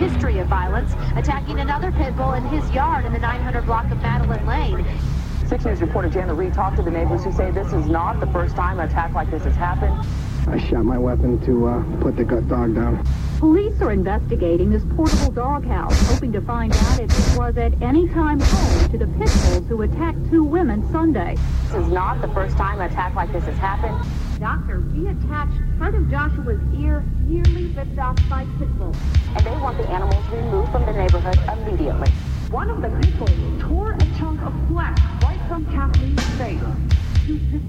history of violence, attacking another pit bull in his yard in the 900 block of Madeline Lane. 6 News reporter Janet Reed talked to the neighbors who say this is not the first time an attack like this has happened. I shot my weapon to put the dog down. Police are investigating this portable doghouse, hoping to find out if it was at any time home to the pit bulls who attacked 2 women Sunday. This is not the first time an attack like this has happened. Doctor, reattached part of Joshua's ear, nearly ripped off by pit bulls. And they want the animals removed from the neighborhood immediately. One of the pit bulls tore a chunk of flesh right from Kathleen's face. 2 pit